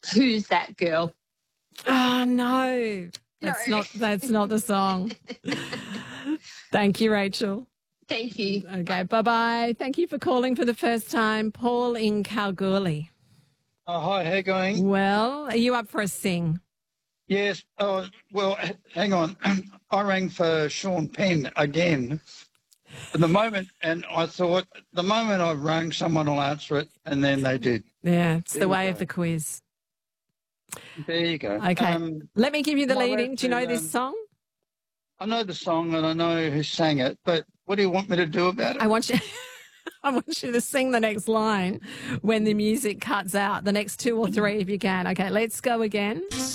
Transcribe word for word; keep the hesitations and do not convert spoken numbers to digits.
Who's That Girl? Oh, no. That's No. not that's not the song. Thank you, Rachel. Thank you. Okay, bye-bye. Thank you for calling for the first time. Paul in Kalgoorlie. Oh, hi, how you going? Well, are you up for a sing? Yes. Oh, well, h- hang on. I rang for Sean Penn again. At the moment, and I thought the moment I rang, someone will answer it, and then they did. Yeah, it's There the you way go. of the quiz. There you go. Okay, Um, let me give you the am I lead allowed in. Do you know to, this um, song? I know the song and I know who sang it, but what do you want me to do about it? I want you... I want you to sing the next line when the music cuts out, the next two or three if you can. Okay, let's go again.